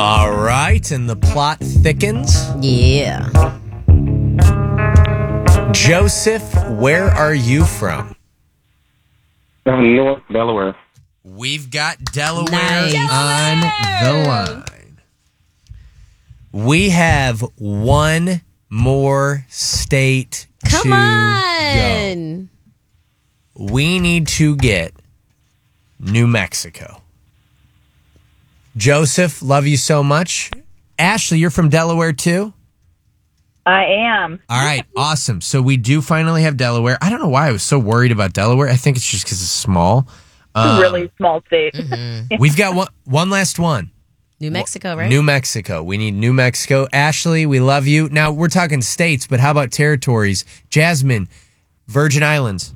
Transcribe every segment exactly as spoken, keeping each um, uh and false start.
All right, and the plot thickens. Yeah. Joseph, where are you from? Um, North Delaware. We've got Delaware Nice. on the line. We have one more state Come to on. go. We need to get New Mexico. Joseph, love you so much. Ashley, you're from Delaware too? I am. All right, awesome. So we do finally have Delaware. I don't know why I was so worried about Delaware. I think it's just because it's small. Um, really small state. We've got one, one last one. New Mexico, right? New Mexico. We need New Mexico. Ashley, we love you. Now, we're talking states, but how about territories? Jasmine, Virgin Islands.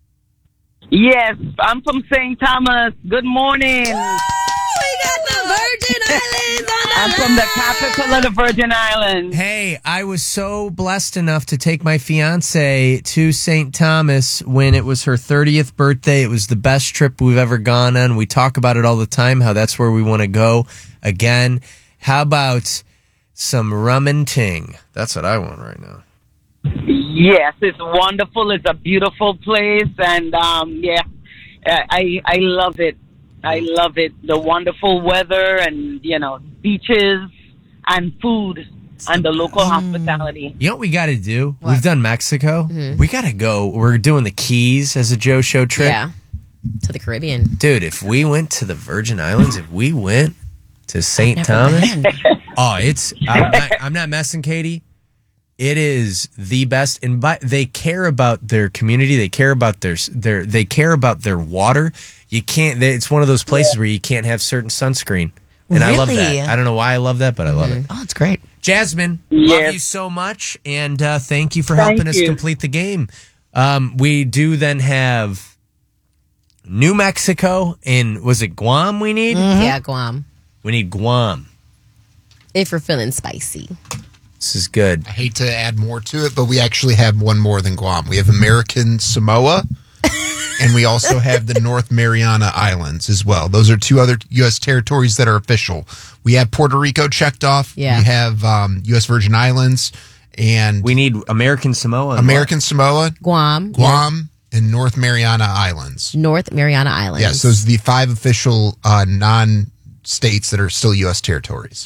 Yes, I'm from Saint Thomas. Good morning. We got the Virgin Islands on the I'm from the capital of the Virgin Islands. Hey, I was so blessed enough to take my fiance to Saint Thomas when it was her thirtieth birthday. It was the best trip we've ever gone on. We talk about it all the time, how that's where we want to go again. How about some rum and ting? That's what I want right now. Yes, it's wonderful. It's a beautiful place, and um, yeah, I I love it. I love it. The wonderful weather, and you know, beaches and food, and the local hospitality. You know what we got to do? What? We've done Mexico. Mm-hmm. We got to go. We're doing the Keys as a Joe Show trip. Yeah, to the Caribbean. Dude, if we went to the Virgin Islands, if we went to Saint Thomas, oh, it's, I'm not, I'm not messing, Katie. It is the best, and by, they care about their community. They care about their their. They care about their water. You can't. They, it's one of those places where you can't have certain sunscreen, and really? I love that. I don't know why I love that, but I love mm-hmm. it. Oh, it's great. Jasmine, Yes. love you so much, and uh, thank you for Thank helping us you. complete the game. Um, we do then have New Mexico, and was it Guam? We need. Mm-hmm. Yeah, Guam. We need Guam. If we're feeling spicy. This is good. I hate to add more to it, but we actually have one more than Guam. We have American Samoa, and we also have the North Mariana Islands as well. Those are two other U S territories that are official. We have Puerto Rico checked off. Yeah. We have um, U S Virgin Islands, and We need American Samoa. and American Samoa, Guam. Guam, and North Mariana Islands. North Mariana Islands. Yes, those are the five official uh, non-states that are still U S territories.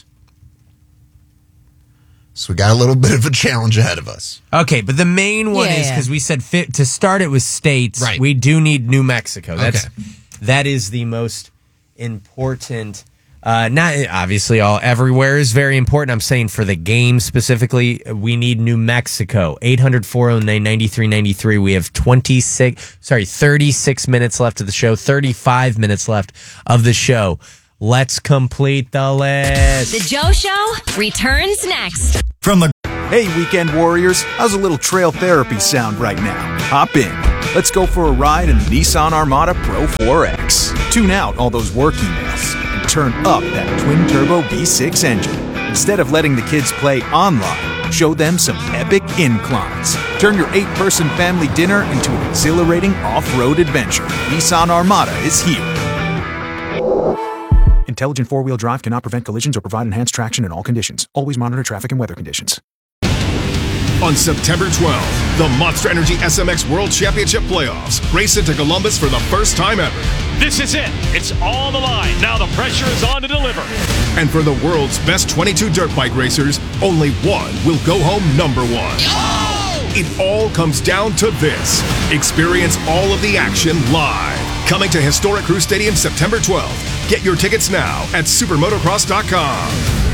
So we got a little bit of a challenge ahead of us. Okay, but the main one Yeah, is yeah. because we said fit, to start it with states. Right. We do need New Mexico. That's Okay. that is the most important. Uh, not obviously all everywhere is very important. I'm saying for the game specifically, we need New Mexico. eight hundred, four oh nine, nine three nine three. We have twenty-six, sorry, thirty-six minutes left of the show. thirty-five minutes left of the show. Let's complete the list. The Joe Show returns next. From the Hey, weekend warriors, how's a little trail therapy sound right now? Hop in. Let's go for a ride in the Nissan Armada Pro four X. Tune out all those work emails and turn up that twin-turbo V six engine. Instead of letting the kids play online, show them some epic inclines. Turn your eight-person family dinner into an exhilarating off-road adventure. Nissan Armada is here. Intelligent four-wheel drive cannot prevent collisions or provide enhanced traction in all conditions. Always monitor traffic and weather conditions. On September twelfth, the Monster Energy S M X World Championship Playoffs race into Columbus for the first time ever. This is it. It's all the line. Now the pressure is on to deliver. And for the world's best twenty-two dirt bike racers, only one will go home number one. Oh! It all comes down to this. Experience all of the action live. Coming to Historic Crew Stadium September twelfth. Get your tickets now at supermotocross dot com.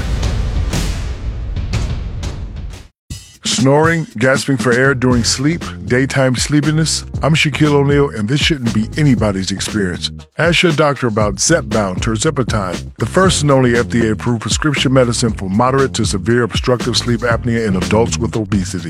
Snoring, gasping for air during sleep, daytime sleepiness? I'm Shaquille O'Neal, and this shouldn't be anybody's experience. Ask your doctor about Zepbound tirzepatide, the first and only F D A-approved prescription medicine for moderate to severe obstructive sleep apnea in adults with obesity.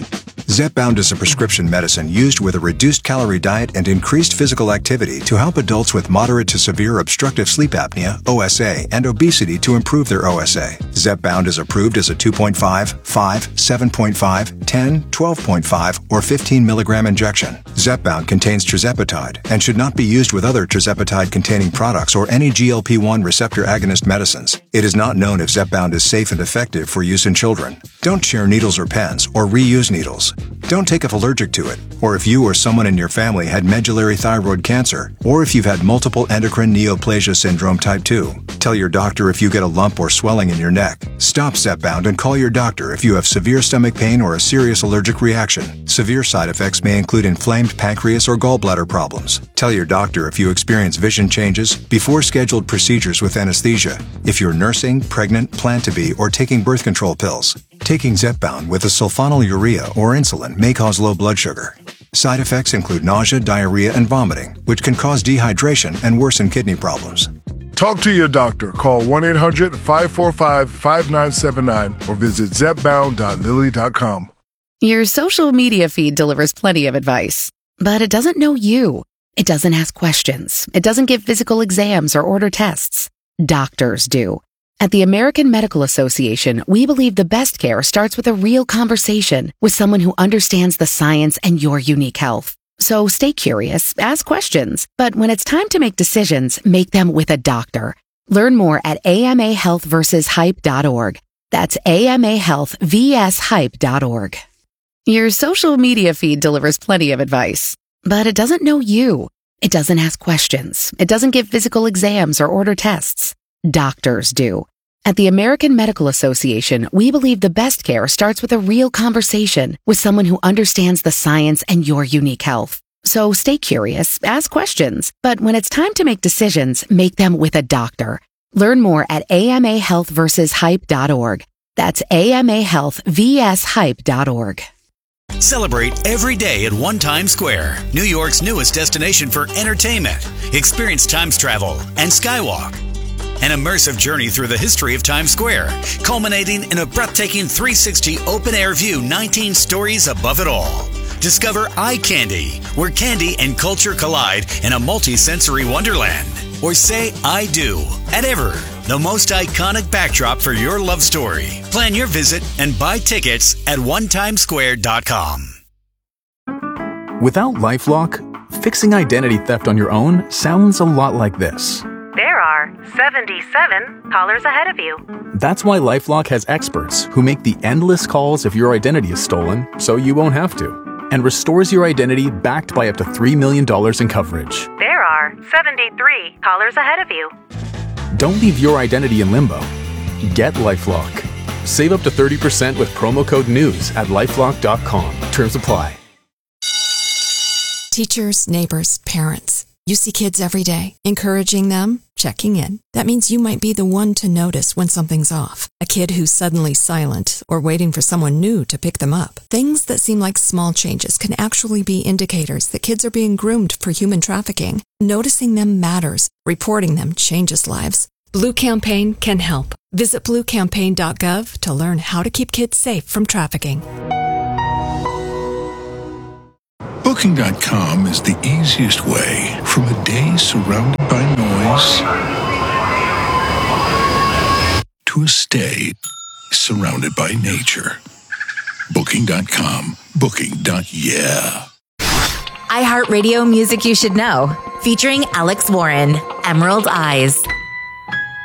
Zepbound is a prescription medicine used with a reduced calorie diet and increased physical activity to help adults with moderate to severe obstructive sleep apnea, O S A, and obesity to improve their O S A. Zepbound is approved as a two point five, five, seven point five, ten, twelve point five, or fifteen milligram injection. Zepbound contains tirzepatide and should not be used with other tirzepatide-containing products or any G L P one receptor agonist medicines. It is not known if Zepbound is safe and effective for use in children. Don't share needles or pens or reuse needles. Don't take if allergic to it, or if you or someone in your family had medullary thyroid cancer, or if you've had multiple endocrine neoplasia syndrome type two. Tell your doctor if you get a lump or swelling in your neck. Stop Zepbound and call your doctor if you have severe stomach pain or a serious allergic reaction. Severe side effects may include inflamed pancreas or gallbladder problems. Tell your doctor if you experience vision changes before scheduled procedures with anesthesia, if you're nursing, pregnant, plan to be, or taking birth control pills. Taking Zepbound with a sulfonylurea or insulin may cause low blood sugar. Side effects include nausea, diarrhea, and vomiting, which can cause dehydration and worsen kidney problems. Talk to your doctor. Call one eight hundred, five four five, five nine seven nine or visit zepbound dot lilly dot com. Your social media feed delivers plenty of advice, but it doesn't know you. It doesn't ask questions. It doesn't give physical exams or order tests. Doctors do. At the American Medical Association, we believe the best care starts with a real conversation with someone who understands the science and your unique health. So stay curious, ask questions, but when it's time to make decisions, make them with a doctor. Learn more at A M A health versus hype dot org. That's A M A health versus hype dot org. Your social media feed delivers plenty of advice, but it doesn't know you. It doesn't ask questions. It doesn't give physical exams or order tests. Doctors do. At the American Medical Association, we believe the best care starts with a real conversation with someone who understands the science and your unique health. So stay curious, ask questions, but when it's time to make decisions, make them with a doctor. Learn more at A M A health versus hype dot org. That's A M A health versus hype dot org. Celebrate every day at One Times Square, New York's newest destination for entertainment. Experience Times Travel and Skywalk. An immersive journey through the history of Times Square, culminating in a breathtaking three sixty open-air view nineteen stories above it all. Discover Eye Candy, where candy and culture collide in a multi-sensory wonderland. Or say I do at Ever, the most iconic backdrop for your love story. Plan your visit and buy tickets at one times square dot com. Without LifeLock, fixing identity theft on your own sounds a lot like this. There are seventy-seven callers ahead of you. That's why LifeLock has experts who make the endless calls if your identity is stolen, so you won't have to, and restores your identity backed by up to three million dollars in coverage. There are seventy-three callers ahead of you. Don't leave your identity in limbo. Get LifeLock. Save up to thirty percent with promo code NEWS at lifelock dot com. Terms apply. Teachers, neighbors, parents. You see kids every day, encouraging them, checking in. That means you might be the one to notice when something's off. A kid who's suddenly silent or waiting for someone new to pick them up. Things that seem like small changes can actually be indicators that kids are being groomed for human trafficking. Noticing them matters. Reporting them changes lives. Blue Campaign can help. Visit blue campaign dot gov to learn how to keep kids safe from trafficking. Booking dot com is the easiest way from a day surrounded by noise to a stay surrounded by nature. Booking dot com. Booking. Yeah. iHeartRadio Music You Should Know, featuring Alex Warren, Emerald Eyes.